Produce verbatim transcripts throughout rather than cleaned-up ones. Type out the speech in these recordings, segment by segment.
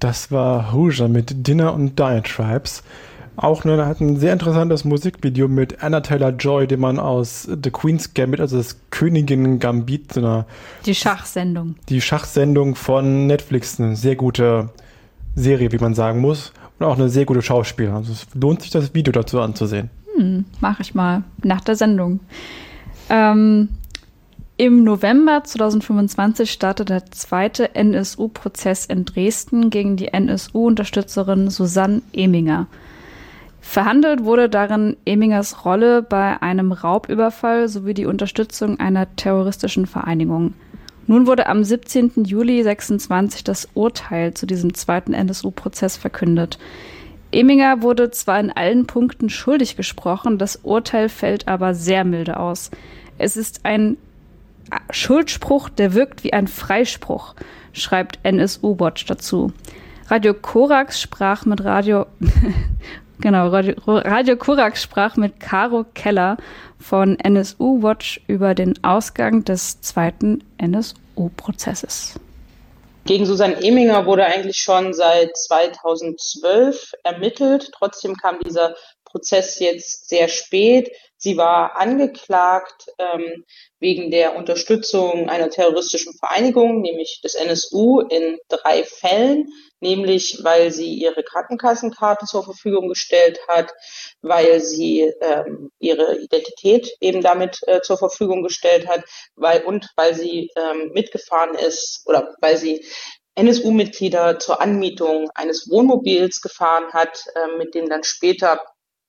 Das war Hozier mit Dinner und Diatribes. Auch ne, hat ein sehr interessantes Musikvideo mit Anna Taylor-Joy, den man aus The Queen's Gambit, also das Königin Gambit, so einer Die Schachsendung. Die Schachsendung von Netflix, eine sehr gute Serie, wie man sagen muss. Und auch eine sehr gute Schauspielerin. Also es lohnt sich, das Video dazu anzusehen. Hm, mach ich mal. Nach der Sendung. Ähm, Im November zweitausendfünfundzwanzig startet der zweite N S U-Prozess in Dresden gegen die N S U-Unterstützerin Susanne Eminger. Verhandelt wurde darin Emingers Rolle bei einem Raubüberfall sowie die Unterstützung einer terroristischen Vereinigung. Nun wurde am siebzehnten Juli sechsundzwanzig das Urteil zu diesem zweiten N S U-Prozess verkündet. Eminger wurde zwar in allen Punkten schuldig gesprochen, das Urteil fällt aber sehr milde aus. Es ist ein Schuldspruch, der wirkt wie ein Freispruch, schreibt N S U-Watch dazu. Radio Korax sprach mit Radio, genau, Radio, Radio Korax sprach mit Caro Keller von N S U-Watch über den Ausgang des zweiten N S U-Prozesses. Gegen Susanne Eminger wurde eigentlich schon seit zweitausendzwölf ermittelt. Trotzdem kam dieser Prozess jetzt sehr spät. Sie war angeklagt ähm, wegen der Unterstützung einer terroristischen Vereinigung, nämlich des N S U, in drei Fällen. Nämlich, weil sie ihre Krankenkassenkarten zur Verfügung gestellt hat, weil sie ähm, ihre Identität eben damit äh, zur Verfügung gestellt hat, weil und weil sie ähm, mitgefahren ist oder weil sie N S U-Mitglieder zur Anmietung eines Wohnmobils gefahren hat, äh, mit dem dann später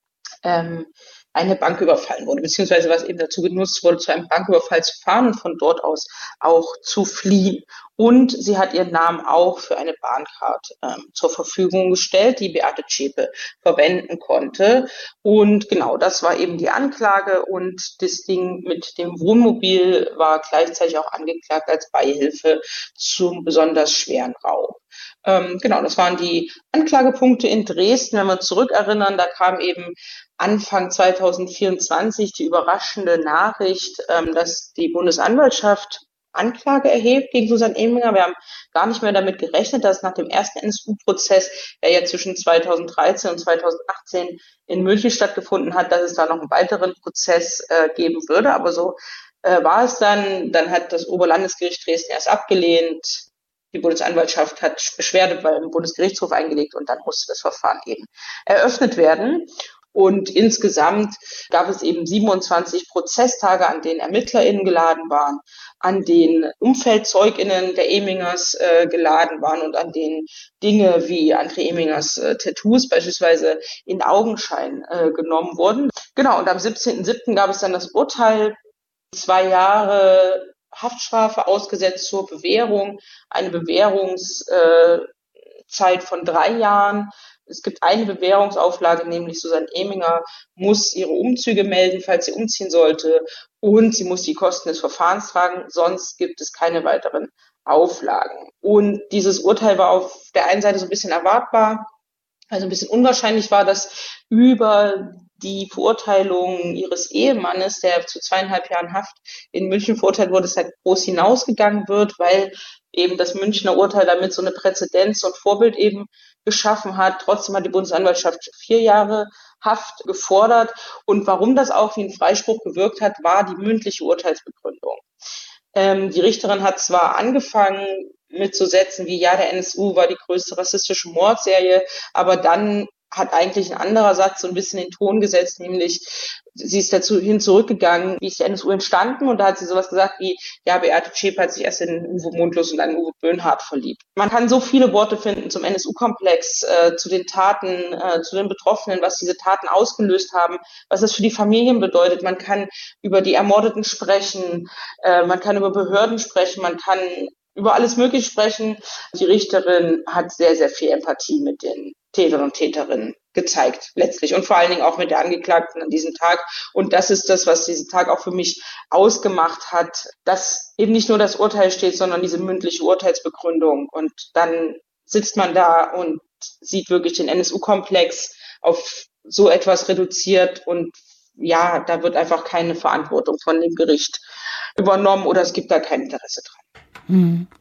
ähm, eine Bank überfallen wurde, beziehungsweise was eben dazu genutzt wurde, zu einem Banküberfall zu fahren und von dort aus auch zu fliehen. Und sie hat ihren Namen auch für eine Bahncard ähm, zur Verfügung gestellt, die Beate Zschäpe verwenden konnte. Und genau, das war eben die Anklage. Und das Ding mit dem Wohnmobil war gleichzeitig auch angeklagt als Beihilfe zum besonders schweren Raub. Ähm, genau, das waren die Anklagepunkte in Dresden. Wenn wir uns zurückerinnern, da kam eben Anfang zweitausendvierundzwanzig die überraschende Nachricht, ähm, dass die Bundesanwaltschaft Anklage erhebt gegen Susanne Eminger. Wir haben gar nicht mehr damit gerechnet, dass nach dem ersten N S U-Prozess, der ja zwischen zweitausenddreizehn und zweitausendachtzehn in München stattgefunden hat, dass es da noch einen weiteren Prozess äh, geben würde. Aber so äh, war es dann. Dann hat das Oberlandesgericht Dresden erst abgelehnt. Die Bundesanwaltschaft hat Beschwerde beim Bundesgerichtshof eingelegt und dann musste das Verfahren eben eröffnet werden. Und insgesamt gab es eben siebenundzwanzig Prozesstage, an denen ErmittlerInnen geladen waren, an denen UmfeldzeugInnen der Emingers äh, geladen waren und an denen Dinge wie André Emingers äh, Tattoos beispielsweise in Augenschein äh, genommen wurden. Genau, und am siebzehnten siebten gab es dann das Urteil, zwei Jahre Haftstrafe ausgesetzt zur Bewährung, eine Bewährungszeit von drei Jahren. Es gibt eine Bewährungsauflage, nämlich Susanne Eminger muss ihre Umzüge melden, falls sie umziehen sollte, und sie muss die Kosten des Verfahrens tragen, sonst gibt es keine weiteren Auflagen. Und dieses Urteil war auf der einen Seite so ein bisschen erwartbar, also ein bisschen unwahrscheinlich war, dass über die Verurteilung ihres Ehemannes, der zu zweieinhalb Jahren Haft in München verurteilt wurde, es halt groß hinausgegangen wird, weil eben das Münchner Urteil damit so eine Präzedenz und Vorbild eben geschaffen hat. Trotzdem hat die Bundesanwaltschaft vier Jahre Haft gefordert. Und warum das auch wie ein Freispruch gewirkt hat, war die mündliche Urteilsbegründung. Ähm, die Richterin hat zwar angefangen mit so Sätzen wie, ja, der N S U war die größte rassistische Mordserie, aber dann hat eigentlich ein anderer Satz so ein bisschen den Ton gesetzt, nämlich sie ist dazu hin zurückgegangen, wie ist der N S U entstanden, und da hat sie sowas gesagt wie, ja, Beate Zschäpe hat sich erst in Uwe Mundlos und dann Uwe Böhnhardt verliebt. Man kann so viele Worte finden zum N S U-Komplex, äh, zu den Taten, äh, zu den Betroffenen, was diese Taten ausgelöst haben, was das für die Familien bedeutet. Man kann über die Ermordeten sprechen, äh, man kann über Behörden sprechen, man kann über alles Mögliche sprechen. Die Richterin hat sehr, sehr viel Empathie mit den Tätern und Täterinnen gezeigt, letztlich. Und vor allen Dingen auch mit der Angeklagten an diesem Tag. Und das ist das, was diesen Tag auch für mich ausgemacht hat, dass eben nicht nur das Urteil steht, sondern diese mündliche Urteilsbegründung. Und dann sitzt man da und sieht wirklich den N S U-Komplex auf so etwas reduziert, und ja, da wird einfach keine Verantwortung von dem Gericht übernommen oder es gibt da kein Interesse dran.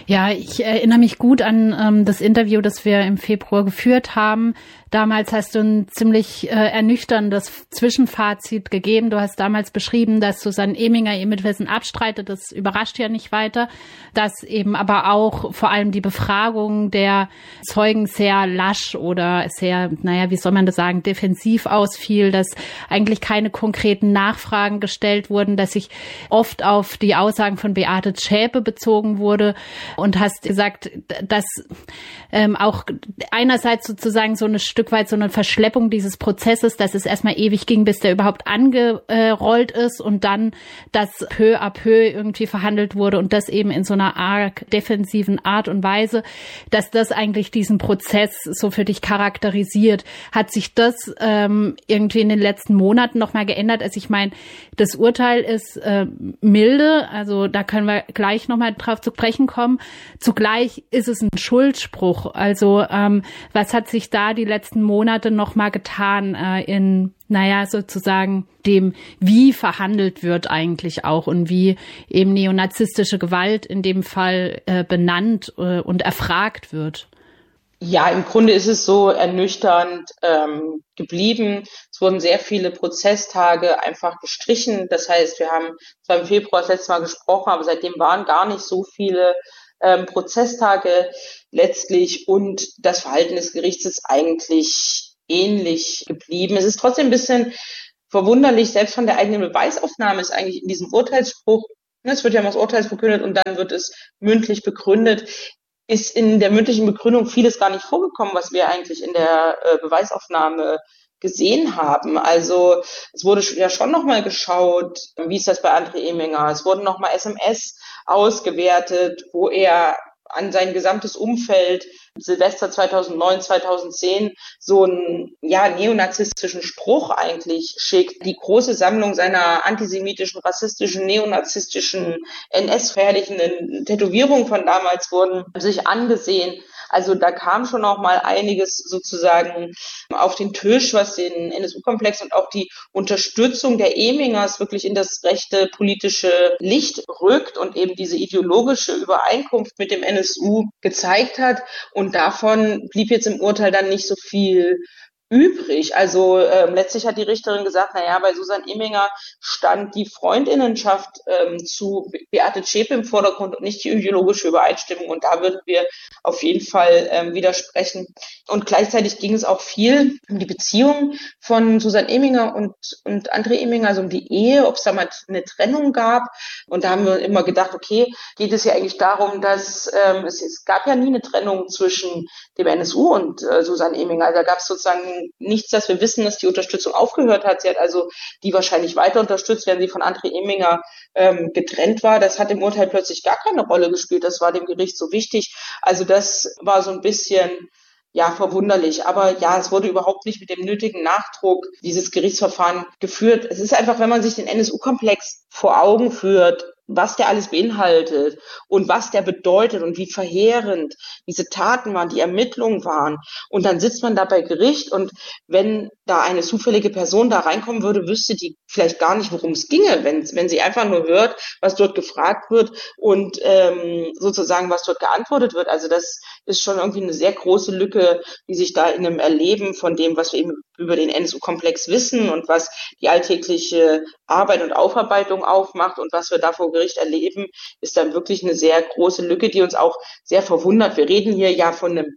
Ja, ich erinnere mich gut an ähm, das Interview, das wir im Februar geführt haben. Damals hast du ein ziemlich äh, ernüchterndes Zwischenfazit gegeben. Du hast damals beschrieben, dass Susanne Eminger ihr Mitwissen abstreitet. Das überrascht ja nicht weiter. Dass eben aber auch vor allem die Befragung der Zeugen sehr lasch oder sehr, naja, wie soll man das sagen, defensiv ausfiel, dass eigentlich keine konkreten Nachfragen gestellt wurden, dass sich oft auf die Aussagen von Beate Zschäpe bezogen wurde und hast gesagt, dass ähm, auch einerseits sozusagen so eine Stück weit so eine Verschleppung dieses Prozesses, dass es erstmal ewig ging, bis der überhaupt angerollt ist und dann, dass peu à peu irgendwie verhandelt wurde und das eben in so einer arg defensiven Art und Weise, dass das eigentlich diesen Prozess so für dich charakterisiert. Hat sich das ähm, irgendwie in den letzten Monaten nochmal geändert? Also ich meine, das Urteil ist äh, milde, also da können wir gleich nochmal drauf zu sprechen kommen. Zugleich ist es ein Schuldspruch. Also ähm, was hat sich da die letzten Monate noch mal getan äh, in, naja, sozusagen dem, wie verhandelt wird eigentlich auch und wie eben neonazistische Gewalt in dem Fall äh, benannt äh, und erfragt wird? Ja, im Grunde ist es so ernüchternd ähm, geblieben. Es wurden sehr viele Prozesstage einfach gestrichen. Das heißt, wir haben zwar im Februar das letzte Mal gesprochen, aber seitdem waren gar nicht so viele ähm, Prozesstage letztlich und das Verhalten des Gerichts ist eigentlich ähnlich geblieben. Es ist trotzdem ein bisschen verwunderlich, selbst von der eigenen Beweisaufnahme ist eigentlich in diesem Urteilsspruch, ne, es wird ja mal das Urteil verkündet und dann wird es mündlich begründet, ist in der mündlichen Begründung vieles gar nicht vorgekommen, was wir eigentlich in der äh, Beweisaufnahme gesehen haben. Also es wurde ja schon nochmal geschaut, wie ist das bei André Eminger. Es wurden nochmal S M S ausgewertet, wo er an sein gesamtes Umfeld Silvester zweitausendneun, zweitausendzehn so einen ja, neonazistischen Spruch eigentlich schickt. Die große Sammlung seiner antisemitischen, rassistischen, neonazistischen, N S-verherrlichenden Tätowierungen von damals wurden sich angesehen. Also da kam schon auch mal einiges sozusagen auf den Tisch, was den N S U-Komplex und auch die Unterstützung der Emingers wirklich in das rechte politische Licht rückt und eben diese ideologische Übereinkunft mit dem N S U gezeigt hat. Und davon blieb jetzt im Urteil dann nicht so viel übrig. Also ähm, letztlich hat die Richterin gesagt, naja, bei Susanne Eminger stand die Freundinnenschaft ähm, zu Beate Zschäpe im Vordergrund und nicht die ideologische Übereinstimmung. Und da würden wir auf jeden Fall ähm, widersprechen. Und gleichzeitig ging es auch viel um die Beziehung von Susanne Eminger und, und André Eminger, also um die Ehe, ob es da mal eine Trennung gab. Und da haben wir immer gedacht, okay, geht es ja eigentlich darum, dass ähm, es, es gab ja nie eine Trennung zwischen dem N S U und äh, Susanne Eminger. Also da gab es sozusagen nichts, dass wir wissen, dass die Unterstützung aufgehört hat. Sie hat also die wahrscheinlich weiter unterstützt, wenn sie von André Eminger ähm, getrennt war. Das hat im Urteil plötzlich gar keine Rolle gespielt. Das war dem Gericht so wichtig. Also das war so ein bisschen ja verwunderlich. Aber ja, es wurde überhaupt nicht mit dem nötigen Nachdruck dieses Gerichtsverfahren geführt. Es ist einfach, wenn man sich den N S U-Komplex vor Augen führt, was der alles beinhaltet und was der bedeutet und wie verheerend diese Taten waren, die Ermittlungen waren. Und dann sitzt man da bei Gericht und wenn da eine zufällige Person da reinkommen würde, wüsste die vielleicht gar nicht, worum es ginge, wenn, wenn sie einfach nur hört, was dort gefragt wird und ähm, sozusagen, was dort geantwortet wird. Also das ist schon irgendwie eine sehr große Lücke, die sich da in einem Erleben von dem, was wir eben über den N S U-Komplex wissen und was die alltägliche Arbeit und Aufarbeitung aufmacht und was wir da vor Gericht erleben, ist dann wirklich eine sehr große Lücke, die uns auch sehr verwundert. Wir reden hier ja von einem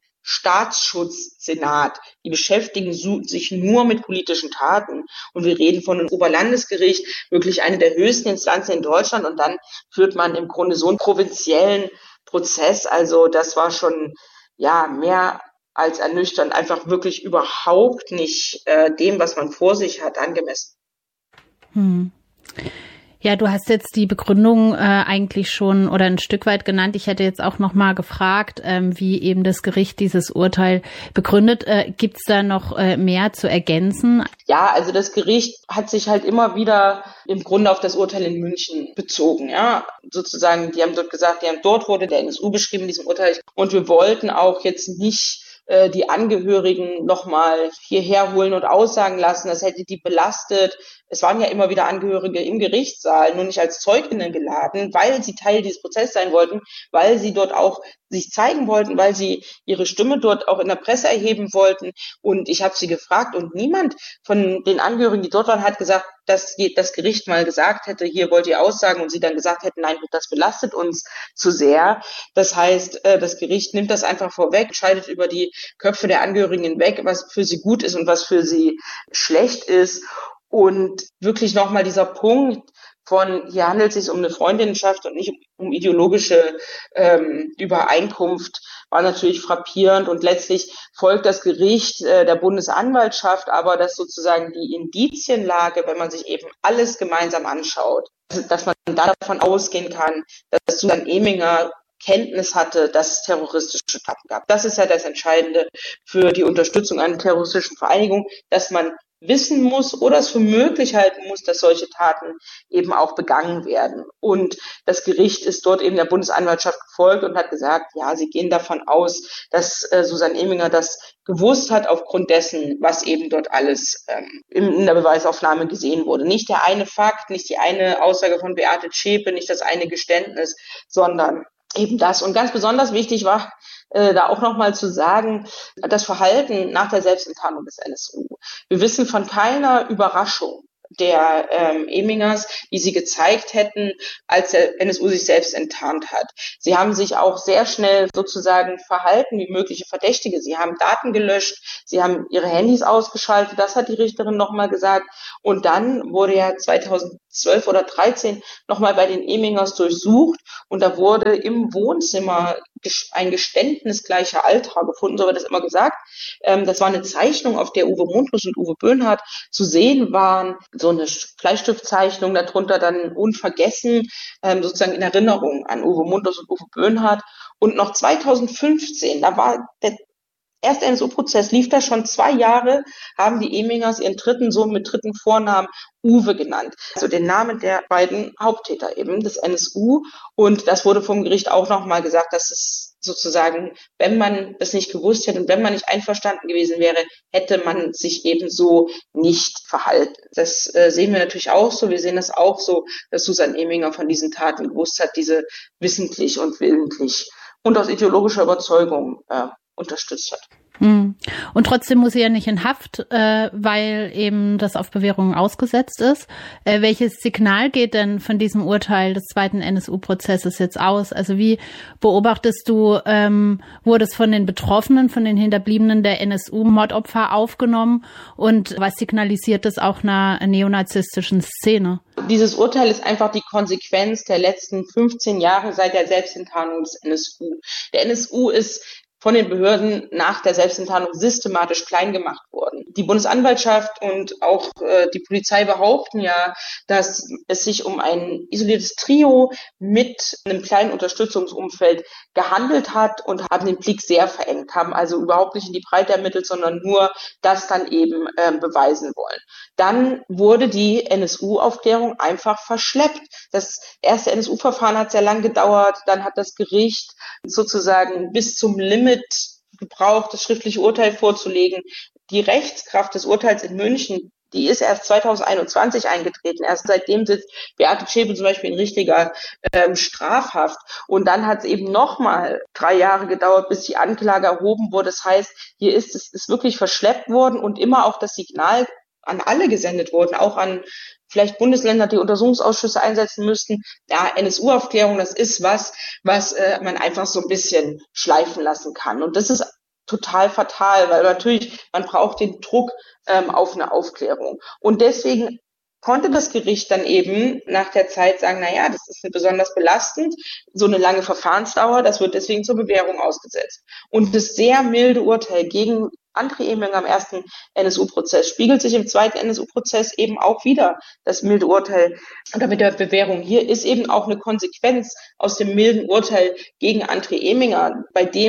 Staatsschutzsenat. Die beschäftigen sich nur mit politischen Taten. Und wir reden von einem Oberlandesgericht, wirklich eine der höchsten Instanzen in Deutschland. Und dann führt man im Grunde so einen provinziellen Prozess. Also das war schon, ja, mehr als ernüchternd, einfach wirklich überhaupt nicht äh, dem, was man vor sich hat, angemessen. Hm. Ja, du hast jetzt die Begründung äh, eigentlich schon oder ein Stück weit genannt. Ich hätte jetzt auch noch mal gefragt, ähm, wie eben das Gericht dieses Urteil begründet. Äh, Gibt es da noch äh, mehr zu ergänzen? Ja, also das Gericht hat sich halt immer wieder im Grunde auf das Urteil in München bezogen. Ja, sozusagen, die haben dort gesagt, die haben dort wurde der N S U beschrieben in diesem Urteil. Und wir wollten auch jetzt nicht äh, die Angehörigen nochmal hierher holen und aussagen lassen. Das hätte die belastet. Es waren ja immer wieder Angehörige im Gerichtssaal, nur nicht als Zeuginnen geladen, weil sie Teil dieses Prozesses sein wollten, weil sie dort auch sich zeigen wollten, weil sie ihre Stimme dort auch in der Presse erheben wollten. Und ich habe sie gefragt und niemand von den Angehörigen, die dort waren, hat gesagt, dass das Gericht mal gesagt hätte, hier wollt ihr aussagen, und sie dann gesagt hätten, nein, das belastet uns zu sehr. Das heißt, das Gericht nimmt das einfach vorweg, entscheidet über die Köpfe der Angehörigen hinweg, was für sie gut ist und was für sie schlecht ist. Und wirklich nochmal dieser Punkt von, hier handelt es sich um eine Freundinnenschaft und nicht um ideologische ähm, Übereinkunft, war natürlich frappierend. Und letztlich folgt das Gericht äh, der Bundesanwaltschaft, aber dass sozusagen die Indizienlage, wenn man sich eben alles gemeinsam anschaut, dass man dann davon ausgehen kann, dass Susanne Eminger Kenntnis hatte, dass es terroristische Taten gab. Das ist ja das Entscheidende für die Unterstützung einer terroristischen Vereinigung, dass man wissen muss oder es für möglich halten muss, dass solche Taten eben auch begangen werden. Und das Gericht ist dort eben der Bundesanwaltschaft gefolgt und hat gesagt, ja, sie gehen davon aus, dass äh, Susanne Eminger das gewusst hat aufgrund dessen, was eben dort alles ähm, in der Beweisaufnahme gesehen wurde. Nicht der eine Fakt, nicht die eine Aussage von Beate Zschäpe, nicht das eine Geständnis, sondern eben das. Und ganz besonders wichtig war, äh, da auch nochmal zu sagen, das Verhalten nach der Selbstenttarnung des N S U. Wir wissen von keiner Überraschung der ähm, Emingers, die sie gezeigt hätten, als der N S U sich selbst enttarnt hat. Sie haben sich auch sehr schnell sozusagen verhalten wie mögliche Verdächtige. Sie haben Daten gelöscht, sie haben ihre Handys ausgeschaltet, das hat die Richterin nochmal gesagt. Und dann wurde ja zweitausendzwölf oder dreizehn nochmal bei den Emingers durchsucht und da wurde im Wohnzimmer ein Geständnis gleicher Alter gefunden, so wird das immer gesagt. Ähm, das war eine Zeichnung, auf der Uwe Mundlos und Uwe Böhnhardt zu sehen waren, so eine Bleistiftzeichnung, darunter dann unvergessen, ähm, sozusagen in Erinnerung an Uwe Mundlos und Uwe Böhnhardt. Und noch zweitausendfünfzehn, da war der erste N S U-Prozess, lief da schon zwei Jahre, haben die Emingers ihren dritten Sohn mit dritten Vornamen Uwe genannt. Also den Namen der beiden Haupttäter eben des N S U. Und das wurde vom Gericht auch nochmal gesagt, dass es sozusagen, wenn man das nicht gewusst hätte und wenn man nicht einverstanden gewesen wäre, hätte man sich ebenso nicht verhalten. Das äh, sehen wir natürlich auch so. Wir sehen das auch so, dass Susanne Eminger von diesen Taten gewusst hat, diese wissentlich und willentlich und aus ideologischer Überzeugung äh, unterstützt hat. Und trotzdem muss sie ja nicht in Haft, äh, weil eben das auf Bewährung ausgesetzt ist. Äh, welches Signal geht denn von diesem Urteil des zweiten N S U-Prozesses jetzt aus? Also wie beobachtest du, ähm, wurde es von den Betroffenen, von den Hinterbliebenen der N S U-Mordopfer aufgenommen und was signalisiert es auch einer neonazistischen Szene? Dieses Urteil ist einfach die Konsequenz der letzten fünfzehn Jahre seit der Selbstenttarnung des N S U. Der N S U ist von den Behörden nach der Selbstenttarnung systematisch klein gemacht worden. Die Bundesanwaltschaft und auch äh, die Polizei behaupten ja, dass es sich um ein isoliertes Trio mit einem kleinen Unterstützungsumfeld gehandelt hat und haben den Blick sehr verengt, haben also überhaupt nicht in die Breite ermittelt, sondern nur das dann eben äh, beweisen wollen. Dann wurde die N S U-Aufklärung einfach verschleppt. Das erste N S U-Verfahren hat sehr lang gedauert, dann hat das Gericht sozusagen bis zum Limit gebraucht, das schriftliche Urteil vorzulegen. Die Rechtskraft des Urteils in München, die ist erst zweitausendeinundzwanzig eingetreten. Erst seitdem sitzt Beate Zschäpe zum Beispiel in richtiger ähm, Strafhaft. Und dann hat es eben nochmal drei Jahre gedauert, bis die Anklage erhoben wurde. Das heißt, hier ist es ist wirklich verschleppt worden und immer auch das Signal an alle gesendet worden, auch an vielleicht Bundesländer, die Untersuchungsausschüsse einsetzen müssten. Ja, N S U-Aufklärung, das ist was, was äh, man einfach so ein bisschen schleifen lassen kann. Und das ist total fatal, weil natürlich, man braucht den Druck ähm, auf eine Aufklärung. Und deswegen konnte das Gericht dann eben nach der Zeit sagen, na ja, das ist besonders belastend, so eine lange Verfahrensdauer, das wird deswegen zur Bewährung ausgesetzt. Und das sehr milde Urteil gegen André Eminger am ersten N S U-Prozess spiegelt sich im zweiten N S U-Prozess eben auch wieder. Das milde Urteil oder mit der Bewährung hier ist eben auch eine Konsequenz aus dem milden Urteil gegen André Eminger, bei dem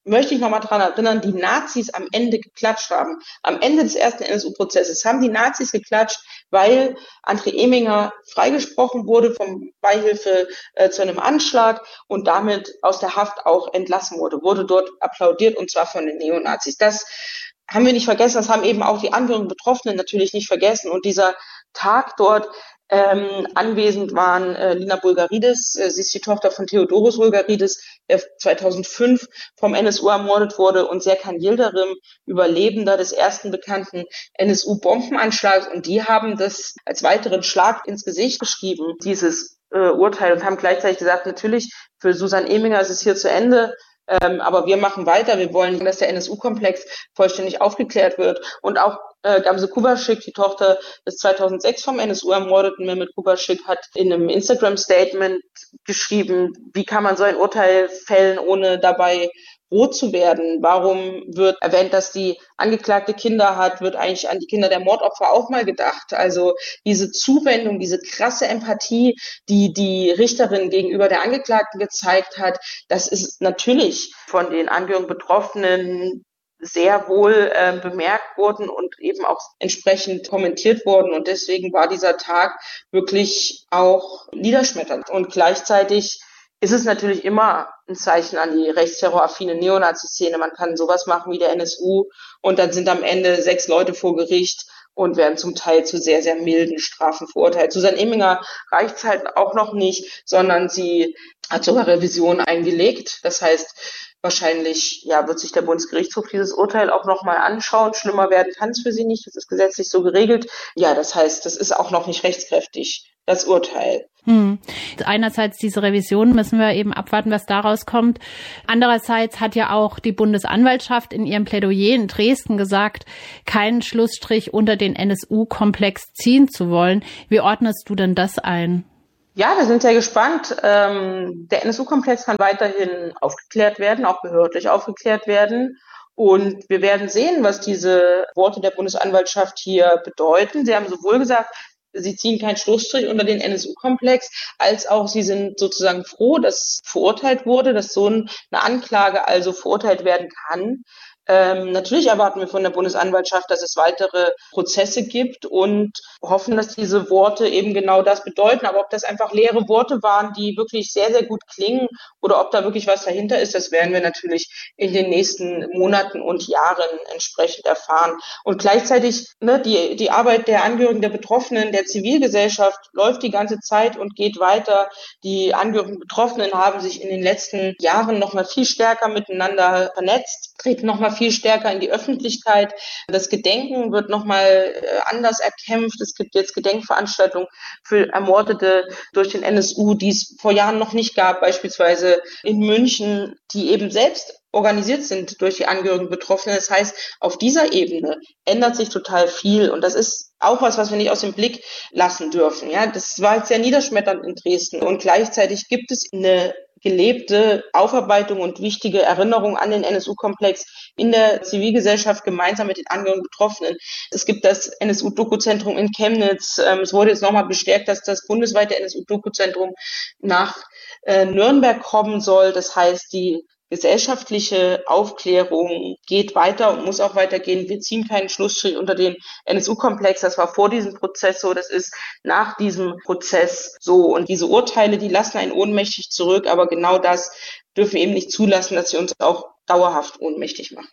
möchte ich nochmal dran erinnern, die Nazis am Ende geklatscht haben. Am Ende des ersten N S U-Prozesses haben die Nazis geklatscht, weil André Eminger freigesprochen wurde vom Beihilfe äh, zu einem Anschlag und damit aus der Haft auch entlassen wurde, wurde dort applaudiert und zwar von den Neonazis. Das haben wir nicht vergessen, das haben eben auch die anderen Betroffenen natürlich nicht vergessen und dieser Tag dort, Ähm, anwesend waren äh, Lina Bulgaridis, äh, sie ist die Tochter von Theodoros Bulgaridis, der zweitausendfünf vom N S U ermordet wurde, und Serkan Yildirim, Überlebender des ersten bekannten N S U-Bombenanschlags. Und die haben das als weiteren Schlag ins Gesicht geschrieben, dieses äh, Urteil, und haben gleichzeitig gesagt, natürlich, für Susan Eminger ist es hier zu Ende. Ähm, aber wir machen weiter. Wir wollen, dass der N S U-Komplex vollständig aufgeklärt wird. Und auch äh, Gamze Kubaschik, die Tochter des zweitausendsechs vom N S U ermordeten Mehmet Kubaschik, hat in einem Instagram-Statement geschrieben, wie kann man so ein Urteil fällen, ohne dabei rot zu werden? Warum wird erwähnt, dass die Angeklagte Kinder hat? Wird eigentlich an die Kinder der Mordopfer auch mal gedacht? Also diese Zuwendung, diese krasse Empathie, die die Richterin gegenüber der Angeklagten gezeigt hat, das ist natürlich von den Angehörigen Betroffenen sehr wohl äh, bemerkt worden und eben auch entsprechend kommentiert worden. Und deswegen war dieser Tag wirklich auch niederschmetternd. Und gleichzeitig ist es natürlich immer ein Zeichen an die rechtsterroraffine Neonazi-Szene. Man kann sowas machen wie der N S U und dann sind am Ende sechs Leute vor Gericht und werden zum Teil zu sehr, sehr milden Strafen verurteilt. Susan Eminger reicht es halt auch noch nicht, sondern sie hat sogar Revision eingelegt. Das heißt, wahrscheinlich ja, wird sich der Bundesgerichtshof dieses Urteil auch nochmal anschauen. Schlimmer werden kann es für sie nicht. Das ist gesetzlich so geregelt. Ja, das heißt, das ist auch noch nicht rechtskräftig, das Urteil. Hm. Einerseits diese Revision müssen wir eben abwarten, was daraus kommt. Andererseits hat ja auch die Bundesanwaltschaft in ihrem Plädoyer in Dresden gesagt, keinen Schlussstrich unter den N S U-Komplex ziehen zu wollen. Wie ordnest du denn das ein? Ja, wir sind sehr gespannt. Ähm, der N S U-Komplex kann weiterhin aufgeklärt werden, auch behördlich aufgeklärt werden. Und wir werden sehen, was diese Worte der Bundesanwaltschaft hier bedeuten. Sie haben sowohl gesagt, sie ziehen keinen Schlussstrich unter den N S U-Komplex, als auch sie sind sozusagen froh, dass verurteilt wurde, dass so eine Anklage also verurteilt werden kann. Ähm, natürlich erwarten wir von der Bundesanwaltschaft, dass es weitere Prozesse gibt und hoffen, dass diese Worte eben genau das bedeuten. Aber ob das einfach leere Worte waren, die wirklich sehr, sehr gut klingen oder ob da wirklich was dahinter ist, das werden wir natürlich in den nächsten Monaten und Jahren entsprechend erfahren. Und gleichzeitig, ne, die, die Arbeit der Angehörigen, der Betroffenen, der Zivilgesellschaft läuft die ganze Zeit und geht weiter. Die Angehörigen Betroffenen haben sich in den letzten Jahren noch mal viel stärker miteinander vernetzt, treten noch mal viel stärker in die Öffentlichkeit. Das Gedenken wird nochmal anders erkämpft. Es gibt jetzt Gedenkveranstaltungen für Ermordete durch den N S U, die es vor Jahren noch nicht gab, beispielsweise in München, die eben selbst organisiert sind durch die Angehörigen Betroffenen. Das heißt, auf dieser Ebene ändert sich total viel und das ist auch was, was wir nicht aus dem Blick lassen dürfen. Ja, das war jetzt sehr niederschmetternd in Dresden und gleichzeitig gibt es eine gelebte Aufarbeitung und wichtige Erinnerung an den N S U-Komplex in der Zivilgesellschaft gemeinsam mit den Angehörigen Betroffenen. Es gibt das N S U-Dokuzentrum in Chemnitz. Es wurde jetzt nochmal bestärkt, dass das bundesweite N S U-Dokuzentrum nach äh, Nürnberg kommen soll. Das heißt, die gesellschaftliche Aufklärung geht weiter und muss auch weitergehen. Wir ziehen keinen Schlussstrich unter den N S U-Komplex. Das war vor diesem Prozess so, das ist nach diesem Prozess so. Und diese Urteile, die lassen einen ohnmächtig zurück, aber genau das dürfen wir eben nicht zulassen, dass sie uns auch dauerhaft ohnmächtig machen.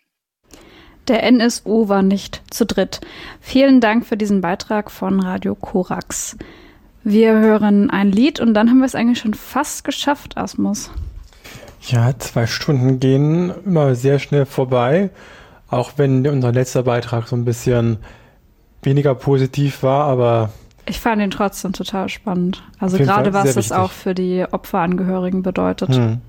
Der N S U war nicht zu dritt. Vielen Dank für diesen Beitrag von Radio Korax. Wir hören ein Lied und dann haben wir es eigentlich schon fast geschafft, Asmus. Ja, zwei Stunden gehen immer sehr schnell vorbei, auch wenn unser letzter Beitrag so ein bisschen weniger positiv war, aber ich fand ihn trotzdem total spannend. Also gerade was es auch für die Opferangehörigen bedeutet. Hm.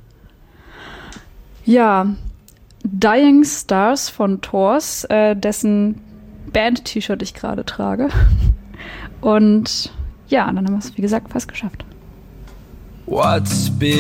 Ja, Dying Stars von Thors, äh, dessen Band-T-Shirt ich gerade trage. Und ja, dann haben wir es, wie gesagt, fast geschafft. What's been